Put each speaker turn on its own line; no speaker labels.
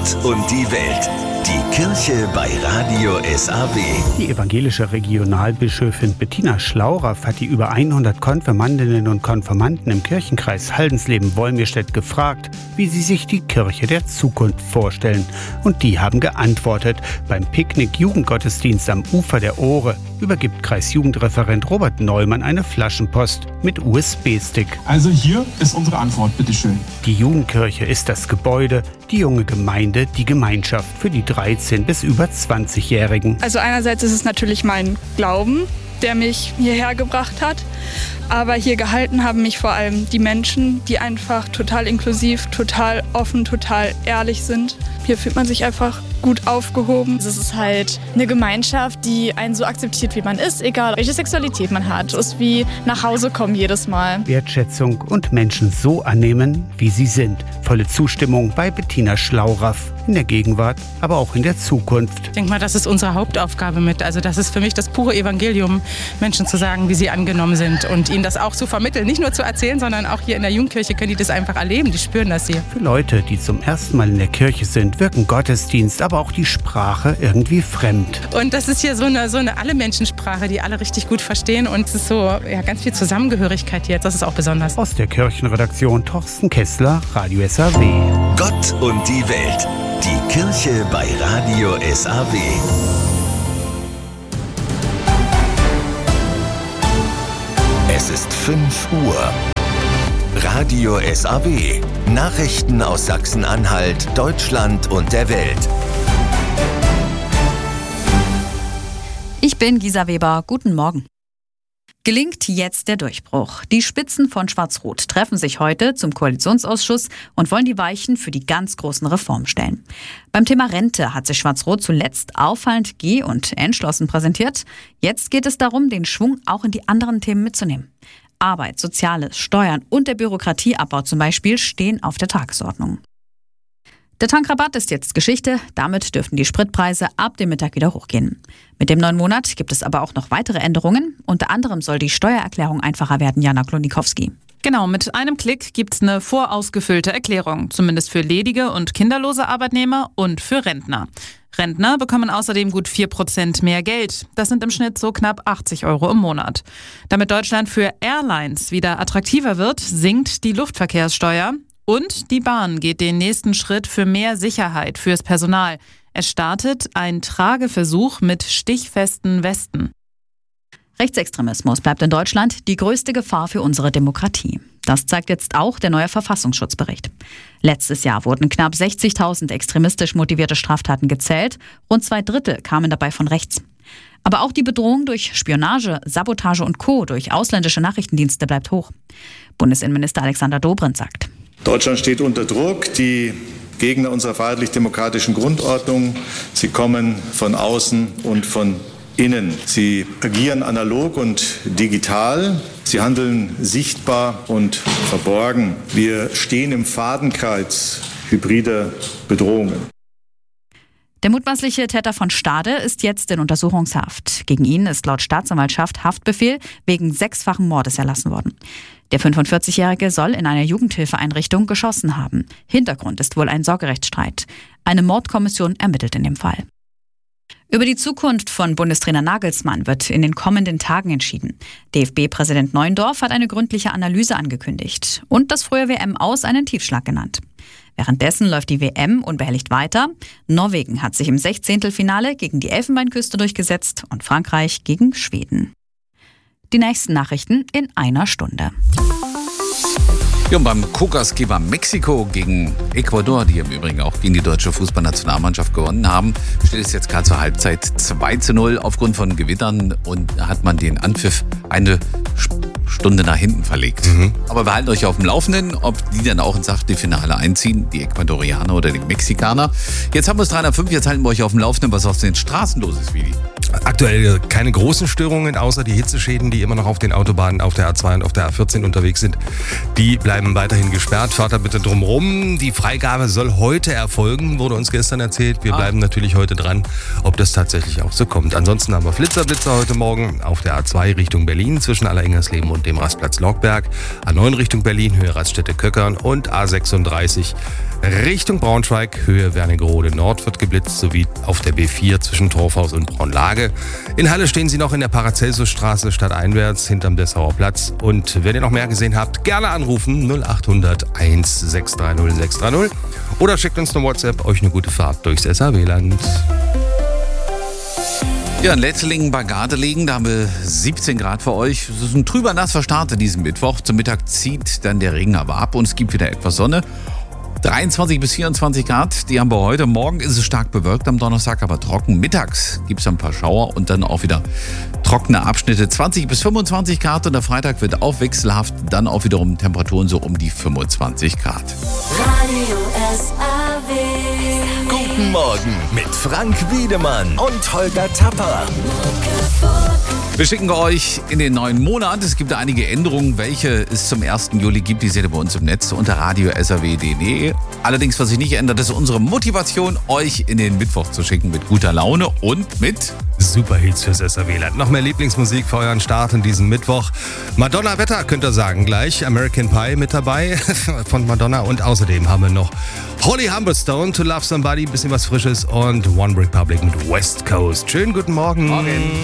Gott und die Welt. Die Kirche bei Radio SAW.
Die evangelische Regionalbischöfin Bettina Schlauraff hat die über 100 Konfirmandinnen und Konfirmanden im Kirchenkreis Haldensleben-Wolmirstedt gefragt, wie sie sich die Kirche der Zukunft vorstellen. Und die haben geantwortet. Beim Picknick-Jugendgottesdienst am Ufer der Ohre übergibt Kreisjugendreferent Robert Neumann eine Flaschenpost mit USB-Stick.
Also hier ist unsere Antwort, bitteschön.
Die Jugendkirche ist das Gebäude, die junge Gemeinde, die Gemeinschaft für die 13- bis über 20-Jährigen.
Also einerseits ist es natürlich mein Glauben, der mich hierher gebracht hat. Aber hier gehalten haben mich vor allem die Menschen, die einfach total inklusiv, total offen, total ehrlich sind. Hier fühlt man sich einfach gut aufgehoben.
Es ist halt eine Gemeinschaft, die einen so akzeptiert, wie man ist, egal welche Sexualität man hat. Es ist wie nach Hause kommen jedes Mal.
Wertschätzung und Menschen so annehmen, wie sie sind. Volle Zustimmung bei Bettina Schlauraff. In der Gegenwart, aber auch in der Zukunft.
Ich denke mal, das ist unsere Hauptaufgabe mit. Also das ist für mich das pure Evangelium, Menschen zu sagen, wie sie angenommen sind und ihnen das auch zu vermitteln. Nicht nur zu erzählen, sondern auch hier in der Jugendkirche können die das einfach erleben. Die spüren das hier.
Für Leute, die zum ersten Mal in der Kirche sind, wirken Gottesdienst, aber auch die Sprache irgendwie fremd.
Und das ist hier so eine Alle-Menschen-Sprache, die alle richtig gut verstehen. Und es ist so ganz viel Zusammengehörigkeit hier. Das ist auch besonders.
Aus der Kirchenredaktion Thorsten Kessler, Radio SAW.
Gott und die Welt. Die Kirche bei Radio SAW. Es ist 5 Uhr. Radio SAW. Nachrichten aus Sachsen-Anhalt, Deutschland und der Welt.
Ich bin Gisa Weber. Guten Morgen. Gelingt jetzt der Durchbruch. Die Spitzen von Schwarz-Rot treffen sich heute zum Koalitionsausschuss und wollen die Weichen für die ganz großen Reformen stellen. Beim Thema Rente hat sich Schwarz-Rot zuletzt auffallend geh- und entschlossen präsentiert. Jetzt geht es darum, den Schwung auch in die anderen Themen mitzunehmen. Arbeit, Soziales, Steuern und der Bürokratieabbau zum Beispiel stehen auf der Tagesordnung. Der Tankrabatt ist jetzt Geschichte. Damit dürften die Spritpreise ab dem Mittag wieder hochgehen. Mit dem neuen Monat gibt es aber auch noch weitere Änderungen. Unter anderem soll die Steuererklärung einfacher werden, Jana Klonikowski.
Genau, mit einem Klick gibt es eine vorausgefüllte Erklärung, zumindest für ledige und kinderlose Arbeitnehmer und für Rentner. Rentner bekommen außerdem gut 4% mehr Geld. Das sind im Schnitt so knapp 80 € im Monat. Damit Deutschland für Airlines wieder attraktiver wird, sinkt die Luftverkehrssteuer. Und die Bahn geht den nächsten Schritt für mehr Sicherheit fürs Personal. Es startet ein Trageversuch mit stichfesten Westen.
Rechtsextremismus bleibt in Deutschland die größte Gefahr für unsere Demokratie. Das zeigt jetzt auch der neue Verfassungsschutzbericht. Letztes Jahr wurden knapp 60.000 extremistisch motivierte Straftaten gezählt. Rund 2/3 kamen dabei von rechts. Aber auch die Bedrohung durch Spionage, Sabotage und Co. durch ausländische Nachrichtendienste bleibt hoch. Bundesinnenminister Alexander Dobrindt sagt:
Deutschland steht unter Druck. Die Gegner unserer freiheitlich-demokratischen Grundordnung, sie kommen von außen und von innen. Sie agieren analog und digital. Sie handeln sichtbar und verborgen. Wir stehen im Fadenkreuz hybrider Bedrohungen.
Der mutmaßliche Täter von Stade ist jetzt in Untersuchungshaft. Gegen ihn ist laut Staatsanwaltschaft Haftbefehl wegen 6-fachen Mordes erlassen worden. Der 45-Jährige soll in einer Jugendhilfeeinrichtung geschossen haben. Hintergrund ist wohl ein Sorgerechtsstreit. Eine Mordkommission ermittelt in dem Fall. Über die Zukunft von Bundestrainer Nagelsmann wird in den kommenden Tagen entschieden. DFB-Präsident Neuendorf hat eine gründliche Analyse angekündigt und das frühe WM-Aus einen Tiefschlag genannt. Währenddessen läuft die WM unbehelligt weiter. Norwegen hat sich im 16. gegen die Elfenbeinküste durchgesetzt und Frankreich gegen Schweden. Die nächsten Nachrichten in einer Stunde.
Ja, und beim Co-Gastgeber Mexiko gegen Ecuador, die im Übrigen auch gegen die deutsche Fußballnationalmannschaft gewonnen haben, steht es jetzt gerade zur Halbzeit 2:0 aufgrund von Gewittern und hat man den Anpfiff eine Stunde nach hinten verlegt. Aber wir halten euch auf dem Laufenden, ob die dann auch ins Achtelfinale einziehen, die Ecuadorianer oder die Mexikaner. Jetzt haben wir es 305, jetzt halten wir euch auf dem Laufenden, was auf den Straßen los ist, Willi.
Aktuell keine großen Störungen, außer die Hitzeschäden, die immer noch auf den Autobahnen, auf der A2 und auf der A14 unterwegs sind. Die bleiben weiterhin gesperrt. Fahrt da bitte drum rum. Die Freigabe soll heute erfolgen, wurde uns gestern erzählt. Wir bleiben natürlich heute dran, ob das tatsächlich auch so kommt. Ansonsten haben wir Blitzer heute Morgen auf der A2 Richtung Berlin zwischen Allerengersleben und dem Rastplatz Logberg. A9 Richtung Berlin, Höhe Raststätte Köckern und A36 Richtung Braunschweig, Höhe Wernigerode Nord wird geblitzt, sowie auf der B4 zwischen Torfhaus und Braunlage. In Halle stehen Sie noch in der Paracelsusstraße stadteinwärts hinterm Dessauer Platz. Und wenn ihr noch mehr gesehen habt, gerne anrufen 0800 1630 630 oder schickt uns eine WhatsApp, euch eine gute Fahrt durchs SAW-Land.
Ja, in Letzelingen bei Gardelegen, da haben wir 17 Grad für euch. Es ist ein trüber nasser Start an diesem Mittwoch. Zum Mittag zieht dann der Regen aber ab und es gibt wieder etwas Sonne. 23 bis 24 Grad, die haben wir heute. Morgen ist es stark bewölkt, am Donnerstag aber trocken. Mittags gibt es ein paar Schauer und dann auch wieder trockene Abschnitte. 20 bis 25 Grad und der Freitag wird auch wechselhaft. Dann auch wiederum Temperaturen so um die 25 Grad.
Radio SAW. Guten Morgen mit Frank Wiedemann und Holger Tapper.
Wir schicken euch in den neuen Monat. Es gibt einige Änderungen, welche es zum 1. Juli gibt. Die seht ihr bei uns im Netz unter radio.saw.de. Allerdings, was sich nicht ändert, ist unsere Motivation, euch in den Mittwoch zu schicken mit guter Laune und mit
Superhits fürs SAW-Land. Noch mehr Lieblingsmusik für euren Start in diesem Mittwoch. Madonna-Wetter könnt ihr sagen gleich. American Pie mit dabei von Madonna. Und außerdem haben wir noch Holly Humberstone, To Love Somebody, ein bisschen was Frisches und One Republic mit West Coast. Schönen guten Morgen.
Morgen.